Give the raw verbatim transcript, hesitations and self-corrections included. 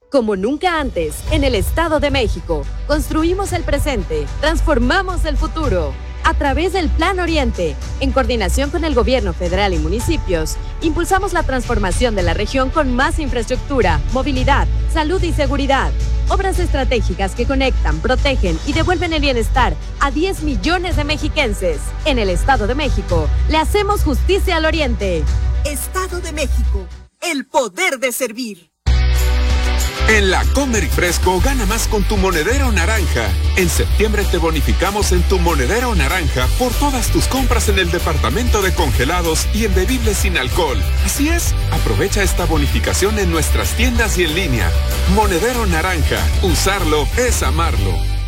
Como nunca antes, en el Estado de México, construimos el presente, transformamos el futuro. A través del Plan Oriente, en coordinación con el gobierno federal y municipios, impulsamos la transformación de la región con más infraestructura, movilidad, salud y seguridad. Obras estratégicas que conectan, protegen y devuelven el bienestar a diez millones de mexiquenses. En el Estado de México, le hacemos justicia al Oriente. Estado de México, el poder de servir. En la Comer y Fresco gana más con tu monedero naranja. En septiembre te bonificamos en tu monedero naranja por todas tus compras en el departamento de congelados y en bebibles sin alcohol. Así es, aprovecha esta bonificación en nuestras tiendas y en línea. Monedero naranja, usarlo es amarlo.